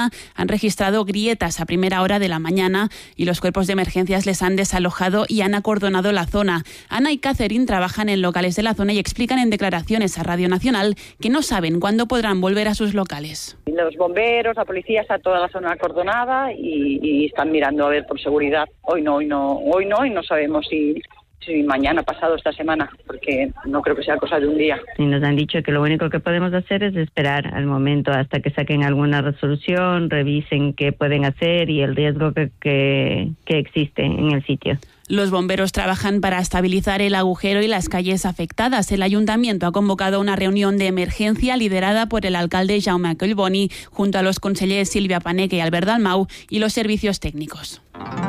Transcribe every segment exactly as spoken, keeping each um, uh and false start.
zona han registrado grietas a primera hora de la mañana y los cuerpos de emergencias les han desalojado y han acordonado la zona. Ana y Catherine trabajan en locales de la zona y explican en declaraciones a Radio Nacional que no saben cuándo podrán volver a sus locales. Los bomberos, la policía, está toda la zona acordonada y, y están mirando a ver por seguridad. Hoy no, hoy no, hoy no y no sabemos si... Sí, mañana, pasado, esta semana, porque no creo que sea cosa de un día. Y nos han dicho que lo único que podemos hacer es esperar al momento hasta que saquen alguna resolución, revisen qué pueden hacer y el riesgo que, que, que existe en el sitio. Los bomberos trabajan para estabilizar el agujero y las calles afectadas. El ayuntamiento ha convocado una reunión de emergencia liderada por el alcalde Jaume Collboni junto a los consellers Silvia Paneque y Albert Dalmau y los servicios técnicos.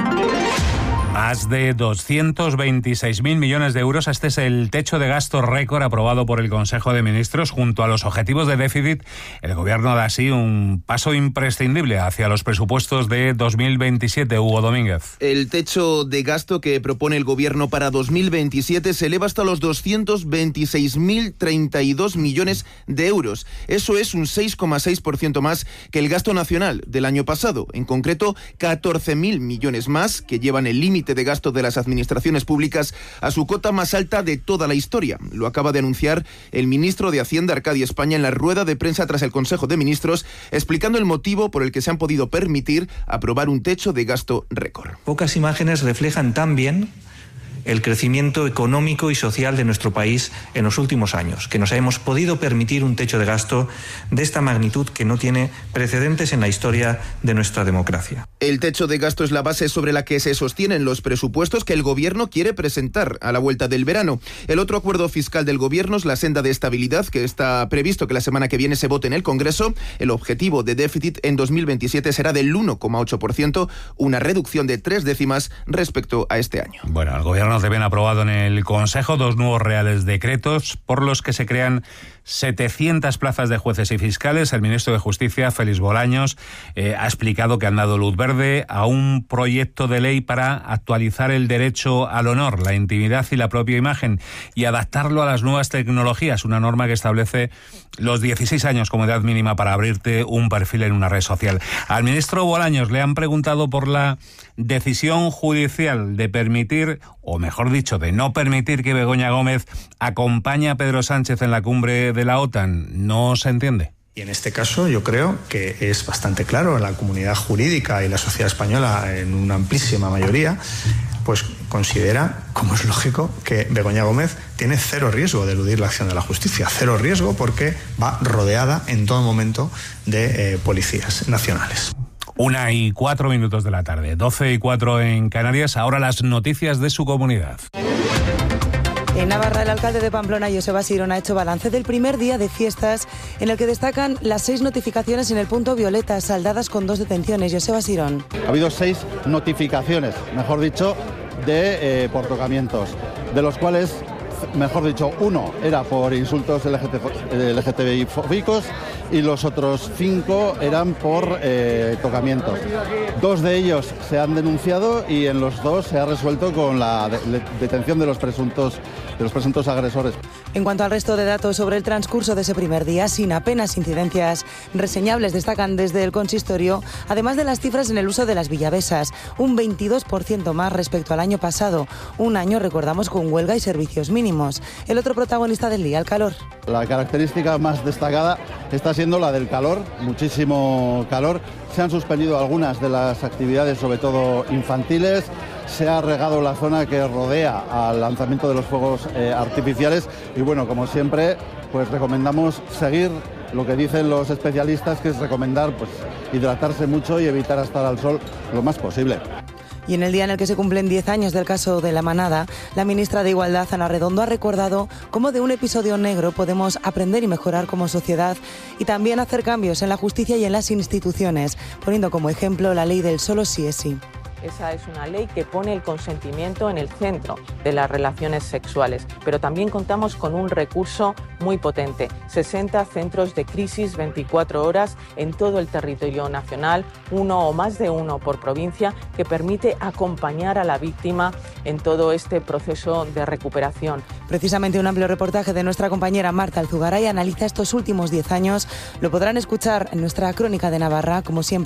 Más de doscientos veintiséis mil millones de euros. Este es el techo de gasto récord aprobado por el Consejo de Ministros. Junto a los objetivos de déficit, el Gobierno da así un paso imprescindible hacia los presupuestos de dos mil veintisiete. Hugo Domínguez. El techo de gasto que propone el Gobierno para dos mil veintisiete se eleva hasta los doscientos veintiséis mil treinta y dos millones de euros. Eso es un seis coma seis por ciento más que el gasto nacional del año pasado. En concreto, catorce mil millones más, que llevan el límite de gasto de las administraciones públicas a su cota más alta de toda la historia. Lo acaba de anunciar el ministro de Hacienda, Arcadio España, en la rueda de prensa tras el Consejo de Ministros, explicando el motivo por el que se han podido permitir aprobar un techo de gasto récord. Pocas imágenes reflejan tan bien el crecimiento económico y social de nuestro país en los últimos años, que nos hemos podido permitir un techo de gasto de esta magnitud que no tiene precedentes en la historia de nuestra democracia. El techo de gasto es la base sobre la que se sostienen los presupuestos que el Gobierno quiere presentar a la vuelta del verano. El otro acuerdo fiscal del Gobierno es la senda de estabilidad, que está previsto que la semana que viene se vote en el Congreso. El objetivo de déficit en dos mil veintisiete será del uno coma ocho por ciento, una reducción de tres décimas respecto a este año. Bueno, el Gobierno deben aprobado en el Consejo dos nuevos reales decretos por los que se crean setecientas plazas de jueces y fiscales. El ministro de Justicia, Félix Bolaños, eh, ha explicado que han dado luz verde a un proyecto de ley para actualizar el derecho al honor, la intimidad y la propia imagen y adaptarlo a las nuevas tecnologías, una norma que establece los dieciséis años como edad mínima para abrirte un perfil en una red social. Al ministro Bolaños le han preguntado por la decisión judicial de permitir, o mejor dicho, de no permitir que Begoña Gómez acompañe a Pedro Sánchez en la cumbre de la OTAN. ¿No se entiende? Y en este caso yo creo que es bastante claro, la comunidad jurídica y la sociedad española en una amplísima mayoría pues considera, como es lógico, que Begoña Gómez tiene cero riesgo de eludir la acción de la justicia, cero riesgo porque va rodeada en todo momento de eh, policías nacionales. Una y cuatro minutos de la tarde, doce y cuatro en Canarias. Ahora las noticias de su comunidad. En Navarra, el alcalde de Pamplona, Joseba Sirón, ha hecho balance del primer día de fiestas, en el que destacan las seis notificaciones en el punto Violeta, saldadas con dos detenciones. Joseba Sirón. Ha habido seis notificaciones, mejor dicho, de eh, por tocamientos, de los cuales, mejor dicho, uno era por insultos L G T B I fóbicos y los otros cinco eran por eh, tocamientos. Dos de ellos se han denunciado y en los dos se ha resuelto con la de- de- detención de los presuntos de los presuntos agresores. En cuanto al resto de datos sobre el transcurso de ese primer día, sin apenas incidencias reseñables, destacan desde el consistorio, además de las cifras en el uso de las villavesas, un veintidós por ciento más respecto al año pasado, un año, recordamos, con huelga y servicios mínimos. El otro protagonista del día, el calor. La característica más destacada está siendo la del calor, muchísimo calor. Se han suspendido algunas de las actividades, sobre todo infantiles. Se ha regado la zona que rodea al lanzamiento de los fuegos eh, artificiales y bueno, como siempre, pues recomendamos seguir lo que dicen los especialistas, que es recomendar pues hidratarse mucho y evitar estar al sol lo más posible. Y en el día en el que se cumplen diez años del caso de La Manada, la ministra de Igualdad, Ana Redondo, ha recordado cómo de un episodio negro podemos aprender y mejorar como sociedad y también hacer cambios en la justicia y en las instituciones, poniendo como ejemplo la ley del solo sí es sí. Esa es una ley que pone el consentimiento en el centro de las relaciones sexuales, pero también contamos con un recurso muy potente, sesenta centros de crisis veinticuatro horas en todo el territorio nacional, uno o más de uno por provincia, que permite acompañar a la víctima en todo este proceso de recuperación. Precisamente un amplio reportaje de nuestra compañera Marta Alzugaray analiza estos últimos diez años. Lo podrán escuchar en nuestra Crónica de Navarra, como siempre.